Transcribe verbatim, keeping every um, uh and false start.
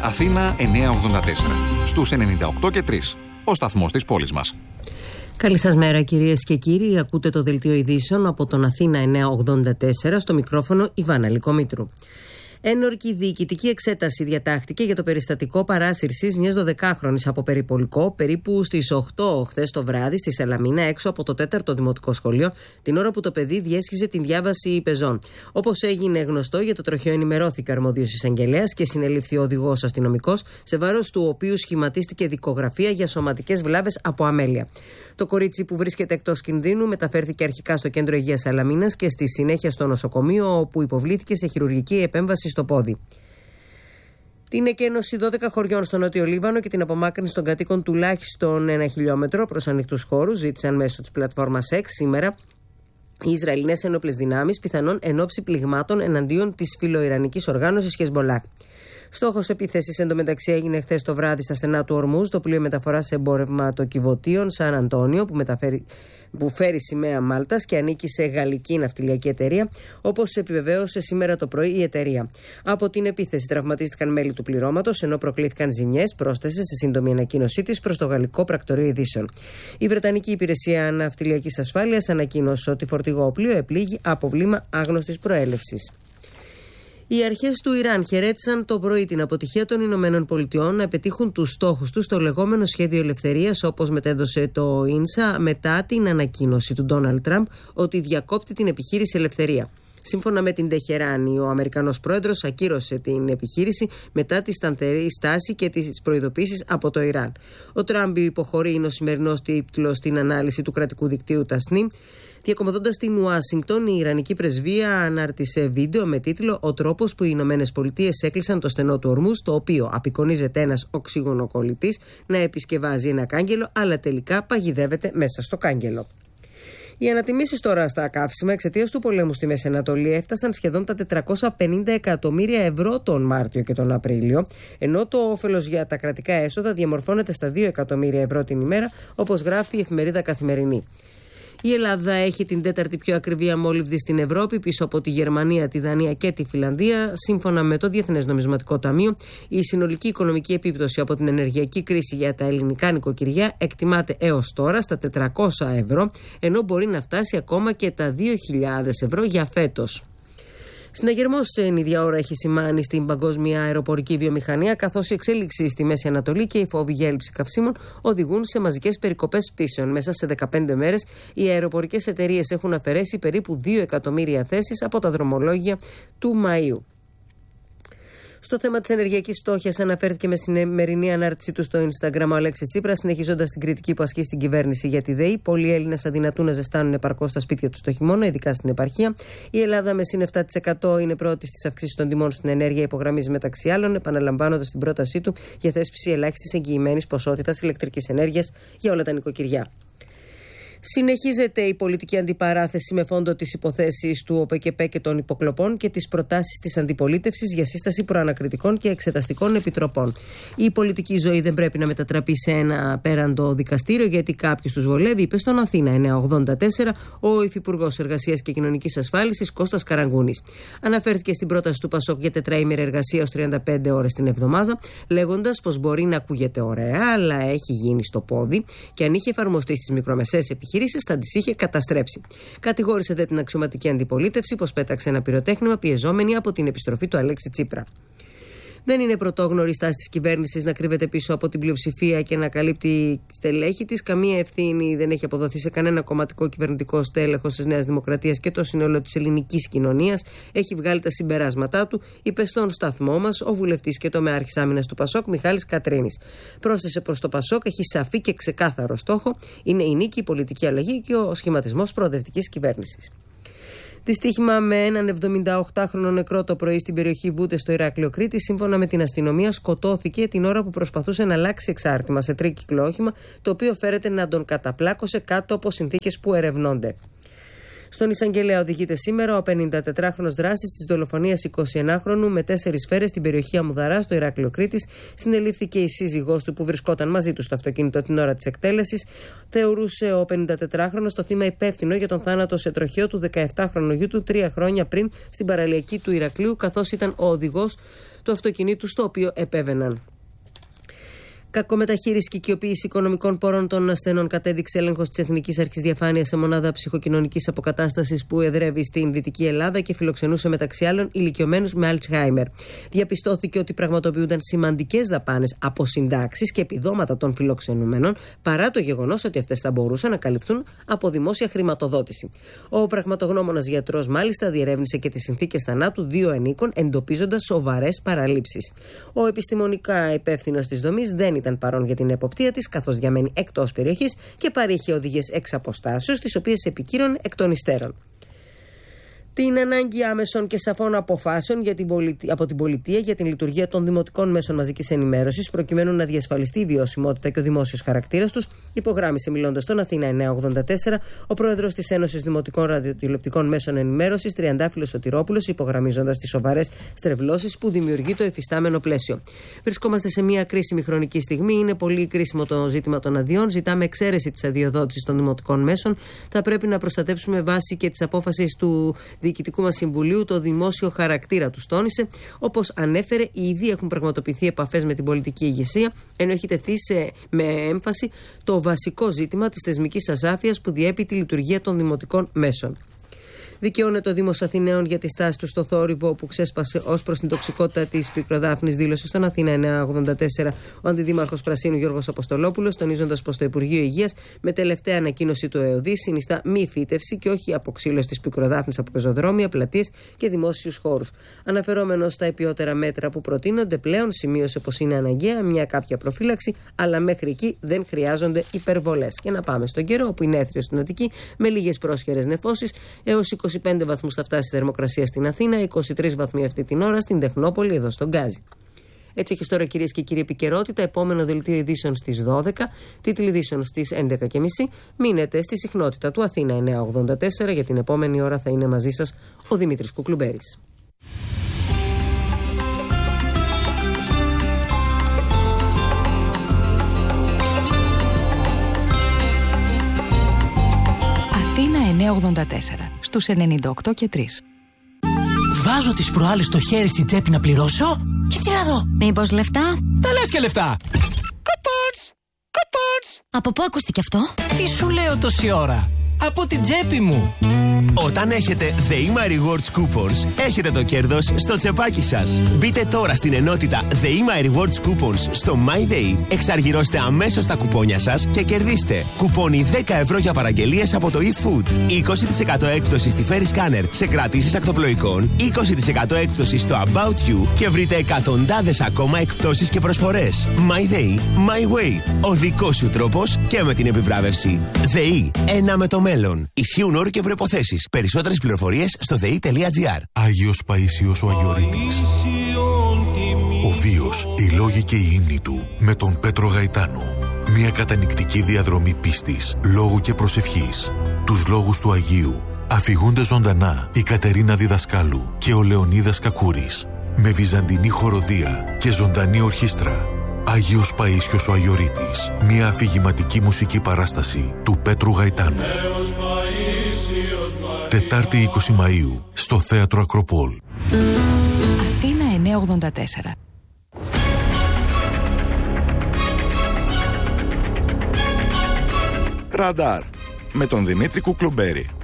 Αθήνα εννιακόσια ογδόντα τέσσερα. Στους ενενήντα οκτώ και τρία. Ο σταθμός της πόλης μας. Καλή σας μέρα κυρίες και κύριοι. Ακούτε το δελτίο ειδήσεων από τον Αθήνα εννιακόσια ογδόντα τέσσερα, στο μικρόφωνο Ιβάνα Λυκομήτρου. Ένορκη διοικητική εξέταση διατάχθηκε για το περιστατικό παράσυρσης μιας δωδεκάχρονης από περιπολικό περίπου στις οκτώ χθες το βράδυ στη Σαλαμίνα, έξω από το τέταρτο δημοτικό σχολείο, την ώρα που το παιδί διέσχιζε την διάβαση πεζών. Όπως έγινε γνωστό, για το τροχαίο ενημερώθηκε ο αρμόδιος εισαγγελέας και συνελήφθη ο οδηγός αστυνομικός, σε βάρος του οποίου σχηματίστηκε δικογραφία για σωματικές βλάβες από αμέλεια. Το κορίτσι, που βρίσκεται εκτός κινδύνου, μεταφέρθηκε αρχικά στο κέντρο υγείας Σαλαμίνας και στη συνέχεια στο νοσοκομείο, όπου υποβλήθηκε σε χειρουργική επέμβαση στο πόδι. Την εκένωση δώδεκα χωριών στο Νότιο Λίβανο και την απομάκρυνση των κατοίκων τουλάχιστον ένα χιλιόμετρο προς ανοιχτούς χώρους ζήτησαν μέσω της πλατφόρμας X σήμερα οι Ισραηλινές ενόπλες δυνάμεις, πιθανόν εν ώψη πληγμάτων εναντίον της φιλοϊρανικής οργάνωσης Χεσμολάχ. Στόχος επίθεσης εντωμεταξύ έγινε χθες το βράδυ στα στενά του Ορμούζ, το πλοίο μεταφοράς εμπορευματοκιβωτίων Σαν Αντώνιο, που, μεταφέρει, που φέρει σημαία Μάλτας και ανήκει σε γαλλική ναυτιλιακή εταιρεία, όπως επιβεβαίωσε σήμερα το πρωί η εταιρεία. Από την επίθεση τραυματίστηκαν μέλη του πληρώματος, ενώ προκλήθηκαν ζημιές, πρόσθεσε σε σύντομη ανακοίνωσή της προς το Γαλλικό Πρακτορείο Ειδήσεων. Η Βρετανική Υπηρεσία Ναυτιλιακής Ασφάλειας ανακοίνωσε ότι φορτηγό πλοίο επλήγει από βλήμα άγνωστης προέλευσης. Οι αρχές του Ιράν χαιρέτησαν το πρωί την αποτυχία των Ηνωμένων Πολιτειών να πετύχουν τους στόχους τους στο λεγόμενο σχέδιο ελευθερίας, όπως μετέδωσε το Ίνσα μετά την ανακοίνωση του Ντόναλντ Τραμπ ότι διακόπτει την επιχείρηση Ελευθερία. Σύμφωνα με την Τεχεράνη, ο Αμερικανός πρόεδρος ακύρωσε την επιχείρηση μετά τη σταθερή στάση και τις προειδοποίησεις από το Ιράν. Ο Τραμπ υποχωρεί, είναι ο σημερινός τίτλος στην ανάλυση του κρατικού δικτύου Τασνίμ. Διακομωδώντας στην Ουάσιγκτον, η Ιρανική πρεσβεία ανάρτησε βίντεο με τίτλο «Ο τρόπος που οι Ηνωμένες Πολιτείες έκλεισαν το στενό του Ορμούζ», το οποίο απεικονίζεται ένας οξυγονοκολλητής να επισκευάζει ένα κάγκελο, αλλά τελικά παγιδεύεται μέσα στο κάγκελο. Οι ανατιμήσεις τώρα στα καύσιμα εξαιτίας του πολέμου στη Μέση Ανατολή έφτασαν σχεδόν τα τετρακόσια πενήντα εκατομμύρια ευρώ τον Μάρτιο και τον Απρίλιο, ενώ το όφελος για τα κρατικά έσοδα διαμορφώνεται στα δύο εκατομμύρια ευρώ την ημέρα, όπως γράφει η εφημερίδα Καθημερινή. Η Ελλάδα έχει την τέταρτη πιο ακριβή αμόλυβδη στην Ευρώπη, πίσω από τη Γερμανία, τη Δανία και τη Φιλανδία. Σύμφωνα με το Διεθνές Νομισματικό Ταμείο, η συνολική οικονομική επίπτωση από την ενεργειακή κρίση για τα ελληνικά νοικοκυριά εκτιμάται έως τώρα στα τετρακόσια ευρώ, ενώ μπορεί να φτάσει ακόμα και τα δύο χιλιάδες ευρώ για φέτος. Συναγερμός εν ίδια ώρα έχει σημάνει στην παγκόσμια αεροπορική βιομηχανία, καθώς η εξέλιξη στη Μέση Ανατολή και η φόβοι για έλλειψη καυσίμων οδηγούν σε μαζικές περικοπές πτήσεων. Μέσα σε δεκαπέντε μέρες, οι αεροπορικές εταιρείες έχουν αφαιρέσει περίπου δύο εκατομμύρια θέσεις από τα δρομολόγια του Μαΐου. Στο θέμα της ενεργειακής φτώχειας αναφέρθηκε με σημερινή ανάρτησή του στο Instagram ο Αλέξης Τσίπρας, συνεχίζοντας την κριτική που ασκεί στην κυβέρνηση για τη ΔΕΗ. Πολλοί Έλληνες αδυνατούν να ζεστάνουν επαρκώς στα σπίτια τους το χειμώνα, ειδικά στην επαρχία. Η Ελλάδα με συν επτά τοις εκατό είναι πρώτη στις αυξήσεις των τιμών στην ενέργεια, υπογραμμίζει μεταξύ άλλων, επαναλαμβάνοντας την πρότασή του για θέσπιση ελάχιστης εγγυημένης ποσότητας ηλεκτρικής ενέργειας για όλα τα νοικοκυριά. Συνεχίζεται η πολιτική αντιπαράθεση με φόντο τις υποθέσεις του ΟΠΕΚΕΠΕ και των υποκλοπών και τις προτάσεις της αντιπολίτευσης για σύσταση προανακριτικών και εξεταστικών επιτροπών. Η πολιτική ζωή δεν πρέπει να μετατραπεί σε ένα απέραντο δικαστήριο, γιατί κάποιος τους βολεύει, είπε στον Αθήνα εννιακόσια ογδόντα τέσσερα ο Υφυπουργός Εργασίας και Κοινωνικής Ασφάλισης Κώστας Καραγκούνης. Αναφέρθηκε στην πρόταση του Πασόκ για τετραήμερη εργασία ως τριάντα πέντε ώρες την εβδομάδα, λέγοντας πως μπορεί να ακούγεται ωραία, αλλά έχει γίνει στο πόδι και αν είχε εφαρμοστεί στις μικρομεσαίες επιχειρήσεις θα τις είχε καταστρέψει. Κατηγόρησε δε την αξιωματική αντιπολίτευση πως πέταξε ένα πυροτέχνημα πιεζόμενη από την επιστροφή του Αλέξη Τσίπρα. Δεν είναι πρωτόγνωρη η στάση της κυβέρνησης να κρύβεται πίσω από την πλειοψηφία και να καλύπτει στελέχη της. Καμία ευθύνη δεν έχει αποδοθεί σε κανένα κομματικό κυβερνητικό στέλεχος της Νέας Δημοκρατίας και το σύνολο της ελληνικής κοινωνίας έχει βγάλει τα συμπεράσματά του, είπε στον σταθμό μας ο βουλευτής και τομεάρχης άμυνας του Πασόκ Μιχάλης Κατρίνης. Πρόσθεσε πως το Πασόκ έχει σαφή και ξεκάθαρο στόχο, είναι η νίκη, η πολιτική αλλαγή και ο σχηματισμός προοδευτικής κυβέρνησης. Δυστύχημα με έναν εβδομηνταοκτάχρονο νεκρό το πρωί στην περιοχή Βούτες στο Ηράκλειο Κρήτης. Σύμφωνα με την αστυνομία, σκοτώθηκε την ώρα που προσπαθούσε να αλλάξει εξάρτημα σε τρίκυκλο όχημα, το οποίο φέρεται να τον καταπλάκωσε κάτω από συνθήκες που ερευνώνται. Στον εισαγγελέα οδηγείται σήμερα ο πενηντατετράχρονος δράστης της δολοφονίας εικοσιενάχρονου με τέσσερις σφαίρες στην περιοχή Αμουδαρά, στο Ηράκλειο Κρήτης. Συνελήφθηκε η σύζυγός του που βρισκόταν μαζί του στο αυτοκίνητο την ώρα της εκτέλεσης. Θεωρούσε ο πενηντατετράχρονος το θύμα υπεύθυνο για τον θάνατο σε τροχαίο του δεκαεπτάχρονου γιού του τρία χρόνια πριν στην παραλιακή του Ηρακλείου, καθώς ήταν ο οδηγός του αυτοκινήτου στο οποίο επέβαιναν. Κακομεταχείριση και οικειοποίηση οικονομικών πόρων των ασθενών κατέδειξε έλεγχος της Εθνικής Αρχής Διαφάνειας σε μονάδα ψυχοκοινωνικής αποκατάστασης που εδρεύει στην Δυτική Ελλάδα και φιλοξενούσε μεταξύ άλλων ηλικιωμένους με Αλτσχάιμερ. Διαπιστώθηκε ότι πραγματοποιούνταν σημαντικές δαπάνες από συντάξεις και επιδόματα των φιλοξενούμενων, παρά το γεγονός ότι αυτές θα μπορούσαν να καλυφθούν από δημόσια χρηματοδότηση. Ο πραγματογνώμονας γιατρός μάλιστα διερεύνησε και τις συνθήκες θανάτου δύο ενίκων, εντοπίζοντας σοβαρές παραλήψεις. Ο επιστημονικά υπεύθυνος της δομής δεν ήταν παρόν για την εποπτεία της, καθώς διαμένει εκτός περιοχής και παρήχε οδηγίες εξ αποστάσεως, τις οποίες επικύρωνε εκ των υστέρων. Την ανάγκη άμεσων και σαφών αποφάσεων για την πολιτι... από την πολιτεία για την λειτουργία των δημοτικών μέσων μαζικής ενημέρωσης, προκειμένου να διασφαλιστεί η βιωσιμότητα και ο δημόσιος χαρακτήρας τους, υπογράμμισε μιλώντας στον Αθήνα εννιακόσια ογδόντα τέσσερα ο πρόεδρος της Ένωσης Δημοτικών Ραδιοτηλεοπτικών Μέσων Ενημέρωσης, Τριαντάφυλλος Σωτηρόπουλος, υπογραμμίζοντας τις σοβαρές στρεβλώσεις που δημιουργεί το εφιστάμενο πλαίσιο. Βρισκόμαστε σε μια κρίσιμη χρονική στιγμή. Είναι πολύ κρίσιμο το ζήτημα των αδειών. Ζητάμε εξαίρεση της αδειοδότησης των δημοτικών μέσων. Θα πρέπει να προστατεύσουμε βάσει και της απόφασης του Διοικητικού μας Συμβουλίου το δημόσιο χαρακτήρα του, τόνισε. Όπως ανέφερε, ήδη έχουν πραγματοποιηθεί επαφές με την πολιτική ηγεσία, ενώ έχει τεθεί σε, με έμφαση το βασικό ζήτημα της θεσμικής ασάφειας που διέπει τη λειτουργία των δημοτικών μέσων. Δικαιώνεται ο Δήμος Αθηναίων για τη στάση του στο θόρυβο που ξέσπασε ως προς την τοξικότητα της πικροδάφνης, δήλωσε στον Αθήνα εννιακόσια ογδόντα τέσσερα ο Αντιδήμαρχος Πρασίνου Γιώργος Αποστολόπουλος, τονίζοντας πως το Υπουργείο Υγείας με τελευταία ανακοίνωση του ΕΟΔΗ συνιστά μη φύτευση και όχι αποξύλωση της πικροδάφνης από πεζοδρόμια, πλατείες και δημόσιους χώρους. Αναφερόμενος στα υπιότερα μέτρα που προτείνονται, πλέον σημείωσε πως είναι αναγκαία μια κάποια προφύλαξη, αλλά μέχρι εκεί δεν χρειάζονται υπερβολές. Και να πάμε στον καιρό, που είναι έθριο στην Αττική με λίγες πρόσχερες νεφώσεις, έως είκοσι πέντε βαθμούς θα φτάσει η θερμοκρασία στην Αθήνα, είκοσι τρεις βαθμοί αυτή την ώρα στην Τεχνόπολη, εδώ στον Γκάζι. Έτσι έχεις τώρα, κυρίες και κύριοι, επικαιρότητα. Επόμενο δελτίο ειδήσεων στις δώδεκα, τίτλοι ειδήσεων στις έντεκα και μισή. Μείνετε στη συχνότητα του Αθήνα εννιακόσια ογδόντα τέσσερα. Για την επόμενη ώρα θα είναι μαζί σας ο Δημήτρης Κουκλουμπέρης. Αθήνα εννιακόσια ογδόντα τέσσερα, στους ενενήντα οκτώ και τρία. Βάζω τις προάλλες το χέρι στην τσέπη να πληρώσω και τι να δω. Μήπως λεφτά? Τα λες και λεφτά. Κουπόνς, κουπόνς. Από πού ακούστηκε αυτό? Τι σου λέω τόση ώρα? Από την τσέπη μου. Όταν έχετε The Ema Rewards Coupons, έχετε το κέρδος στο τσεπάκι σας. Μπείτε τώρα στην ενότητα The Ema Rewards Coupons στο MyDay, εξαργυρώστε αμέσως τα κουπόνια σας και κερδίστε κουπόνι δέκα ευρώ για παραγγελίες από το eFood, είκοσι τοις εκατό έκπτωση στη Ferry Scanner σε κρατήσεις ακτοπλοϊκών, είκοσι τοις εκατό έκπτωση στο About You και βρείτε εκατοντάδες ακόμα εκπτώσεις και προσφορές. MyDay, My Way, ο δικός σου τρόπος και με την επιβράβευση. ΔΕΗ, ένα με το μέλλον. Ισχύουν όροι και προϋποθέσεις. Περισσότερες πληροφορίες στο δε ι τελεία τζι άρ. Άγιος Παΐσιος ο Αγιορείτης. Ο βίος, οι λόγοι και η ύμνη του με τον Πέτρο Γαϊτάνο. Μια κατανυκτική διαδρομή πίστης, λόγου και προσευχής. Τους λόγους του Αγίου αφηγούνται ζωντανά η Κατερίνα Διδασκάλου και ο Λεωνίδας Κακούρης. Με βυζαντινή χοροδία και ζωντανή ορχήστρα. Άγιος Παΐσιος ο Αγιορείτης. Μια αφηγηματική μουσική παράσταση του Πέτρου Γαϊτάνου. Τετάρτη είκοσι Μαΐου στο Θέατρο Ακροπόλ. Αθήνα εννιακόσια ογδόντα τέσσερα. Ραντάρ με τον Δημήτρη Κουκλουμπέρη.